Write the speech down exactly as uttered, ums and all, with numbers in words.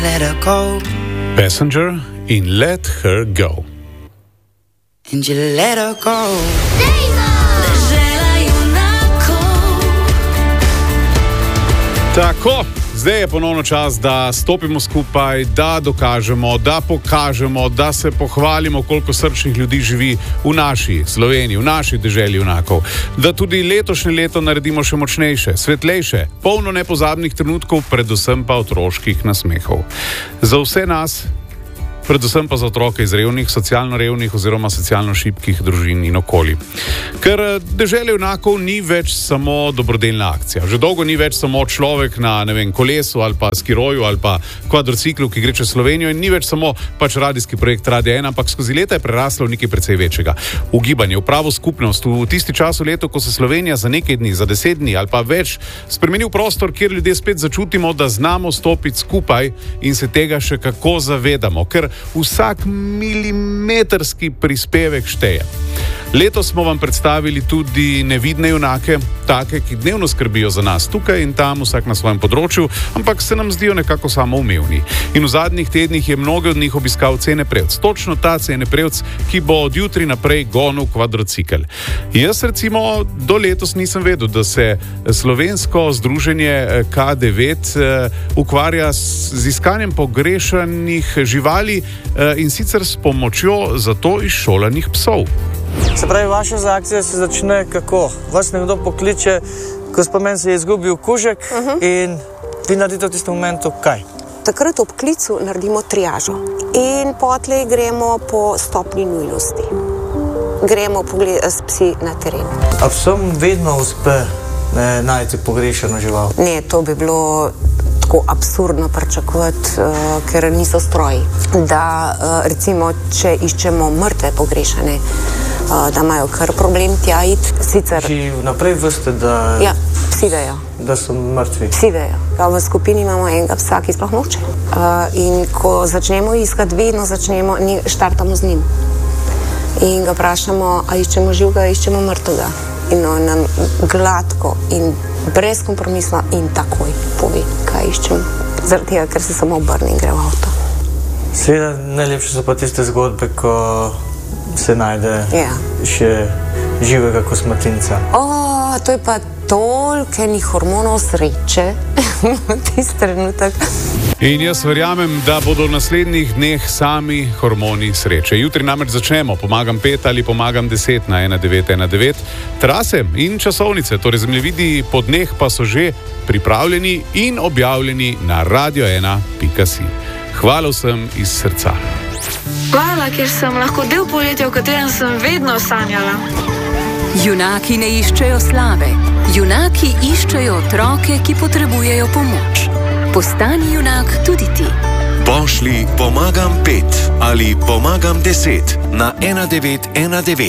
let her go. Passenger in Let Her Go. And you let her go. Tako, zdaj je ponovno čas, da stopimo skupaj, da dokažemo, da pokažemo, da se pohvalimo, koliko srčnih ljudi živi v naši Sloveniji, v naši deželi junakov. Da tudi letošnje leto naredimo še močnejše, svetlejše, polno nepozabnih trenutkov, predvsem pa otroških nasmehov. Za vse nas, predvsem pa za otroke iz revnih, socialno revnih oziroma socialno šibkih družin in okolij. Ker dežela junakov ni več samo dobrodelna akcija. Že dolgo ni več samo človek na, ne vem, kolesu ali pa skiroju ali pa kvadrociklu, ki gre čez Slovenijo, in ni več samo pač radijski projekt Radia ena, ampak skozi leta je preraslo v nekaj precej večjega. V gibanje, v pravo skupnost, v tisti čas v letu, ko se Slovenija za nekaj dni, za deset dni ali pa več spremeni v prostor, kjer ljudje spet začutimo, da znamo stopiti skupaj in se tega še kako zavedamo, ker vsak milimetrski prispevek šteje. Letos smo vam predstavili tudi nevidne junake, take, ki dnevno skrbijo za nas tukaj in tam, vsak na svojem področju, ampak se nam zdijo nekako samoumevni. In v zadnjih tednih je mnogo od njih obiskal Ceneprevc. Točno ta Ceneprevc, ki bo od jutri naprej gonil kvadrocikel. Jaz recimo do letos nisem vedel, da se slovensko združenje K devet ukvarja z iskanjem pogrešanih živali in sicer s pomočjo za to izšolanih psov. Se pravi, vaša akcija se začne kako? Vas nekdo pokliče, ko spomen se je izgubil kužek uh-huh. in vi naredite v tistem momentu kaj? Takrat ob klicu naredimo triažo in potlej gremo po stopni nujnosti. Gremo pogledati s psi na teren. A vsem vedno uspe ne, najti pogrešano žival? Ne, to bi bilo tako absurdno pričakovati, uh, ker niso stroji. Da uh, recimo, če iščemo mrtve pogrešane, uh, da imajo kar problem tja iti. Sicer... Či naprej veste, da... Ja, psi vejo. Da so mrtvi. Psi vejo. Ja, v skupini imamo enega psa, ki sploh noče. Uh, in ko začnemo iskati, vedno začnemo, štartamo z njim. In ga vprašamo, a iščemo živega, a iščemo mrtvega. In on nam gladko in brez kompromisla in takoj pove, kaj iščemo. Zaradi tega, ker se samo obrne in gre v avto. Seveda, najlepše so pa tiste zgodbe, ko se najde ja. še živega kosmatinca. O, to je pa toliko enih hormonov sreče v tisti trenutek. In jaz verjamem, da bodo v naslednjih dneh sami hormoni sreče. Jutri namreč začnemo, pomagam pet ali pomagam deset na ena devet ena devet. Trase in časovnice, torej zemljevidi po dneh pa so že pripravljeni in objavljeni na radio ena pika si. Hvala vsem iz srca. Hvala, ker sem lahko del poletja, v katerem sem vedno sanjala. Junaki ne iščejo slave. Junaki iščejo otroke, ki potrebujejo pomoč. Postani junak tudi ti. Pošlji pomagam pet ali pomagam deset na ena devet ena devet.